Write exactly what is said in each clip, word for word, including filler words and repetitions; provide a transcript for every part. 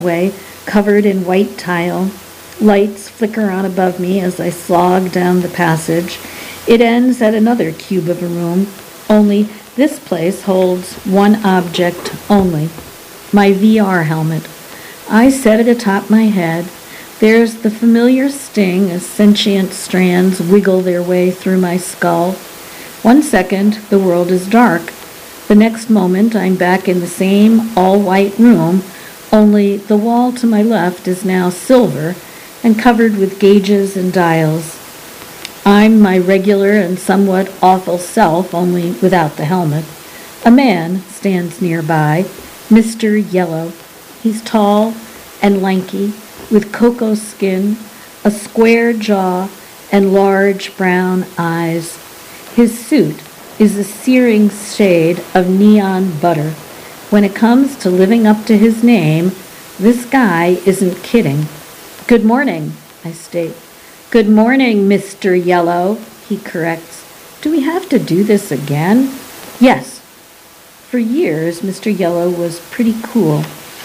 hallway covered in white tile. Lights flicker on above me as I slog down the passage. It ends at another cube of a room, only this place holds one object only, my V R helmet. I set it atop my head. There's the familiar sting as sentient strands wiggle their way through my skull. One second, the world is dark. The next moment, I'm back in the same all-white room, only the wall to my left is now silver and covered with gauges and dials. I'm my regular and somewhat awful self, only without the helmet. A man stands nearby, Mister Yellow. He's tall and lanky, with cocoa skin, a square jaw, and large brown eyes. His suit is a searing shade of neon butter. When it comes to living up to his name, this guy isn't kidding. Good morning, I state. Good morning, Mister Yellow, he corrects. Do we have to do this again? Yes. For years, Mister Yellow was pretty cool.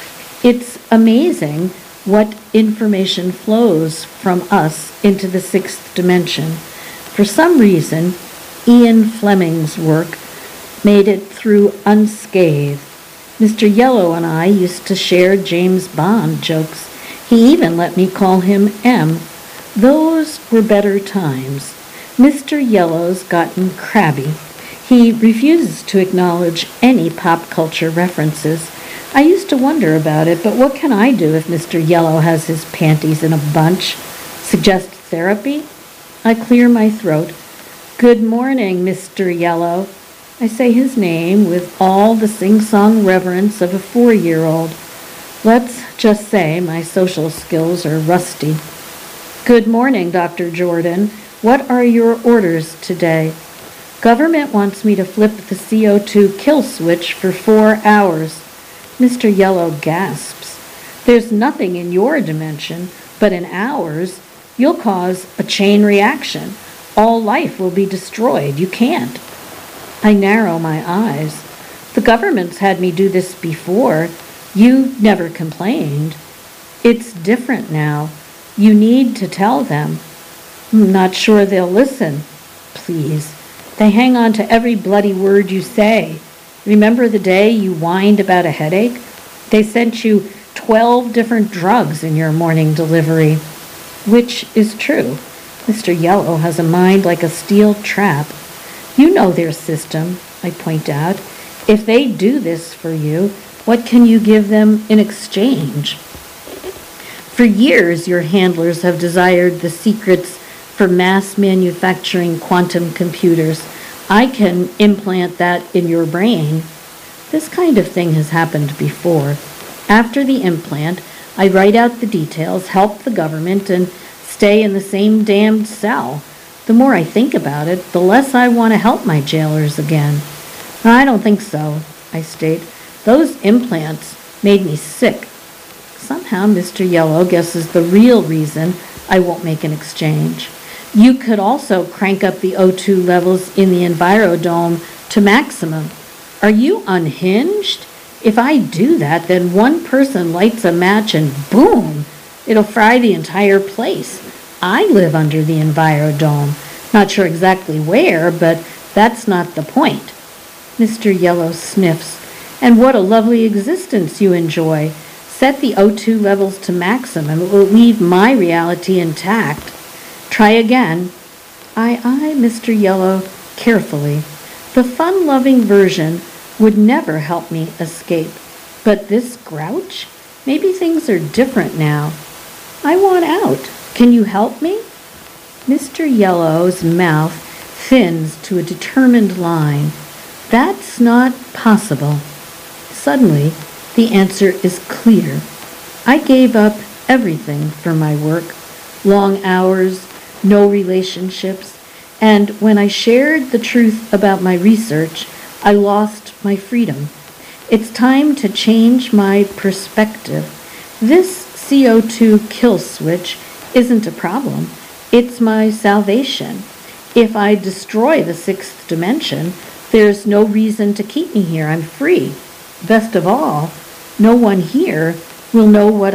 It's amazing what information flows from us into the sixth dimension. For some reason, Ian Fleming's work made it through unscathed. Mister Yellow and I used to share James Bond jokes. He even let me call him M. Those were better times. Mister Yellow's gotten crabby. He refuses to acknowledge any pop culture references. I used to wonder about it, but what can I do if Mister Yellow has his panties in a bunch? Suggest therapy? I clear my throat. Good morning, Mister Yellow. I say his name with all the sing-song reverence of a four-year-old. Let's just say my social skills are rusty. Good morning, Doctor Jordan. What are your orders today? Government wants me to flip the C O two kill switch for four hours. Mister Yellow gasps. There's nothing in your dimension, but in ours, you'll cause a chain reaction. All life will be destroyed. You can't. I narrow my eyes. The government's had me do this before. You never complained. It's different now. You need to tell them. I'm not sure they'll listen. Please. They hang on to every bloody word you say. Remember the day you whined about a headache? They sent you twelve different drugs in your morning delivery. Which is true. Mister Yellow has a mind like a steel trap. You know their system, I point out. If they do this for you, what can you give them in exchange? For years, your handlers have desired the secrets for mass manufacturing quantum computers. I can implant that in your brain. This kind of thing has happened before. After the implant, I write out the details, help the government, and stay in the same damned cell. The more I think about it, the less I want to help my jailers again. I don't think so, I state. Those implants made me sick. Somehow Mister Yellow guesses the real reason I won't make an exchange. You could also crank up the O two levels in the Envirodome to maximum. Are you unhinged? If I do that, then one person lights a match and boom, it'll fry the entire place. I live under the Envirodome. Not sure exactly where, but that's not the point. Mister Yellow sniffs. And what a lovely existence you enjoy. Set the O two levels to maximum. It will leave my reality intact. Try again. I eye Mister Yellow carefully. The fun-loving version would never help me escape. But this grouch? Maybe things are different now. I want out. Can you help me? Mister Yellow's mouth thins to a determined line. That's not possible. Suddenly, the answer is clear. I gave up everything for my work. Long hours, no relationships, and when I shared the truth about my research, I lost my freedom. It's time to change my perspective. This C O two kill switch isn't a problem. It's my salvation. If I destroy the sixth dimension, there's no reason to keep me here. I'm free. Best of all, no one here will know what